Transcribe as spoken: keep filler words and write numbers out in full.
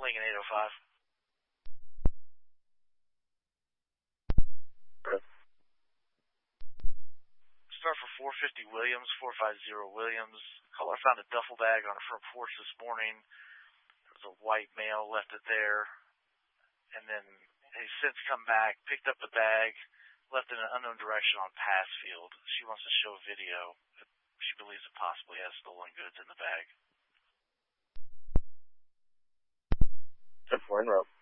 Lincoln eight oh five. Okay. Start for four fifty Williams, four five zero Williams. Caller found a duffel bag on her front porch this morning. There was a white male left it there. And then he's since come back, picked up the bag, left in an unknown direction on Passfield. She wants to show video. She believes it possibly has stolen goods in the bag. ten four en route.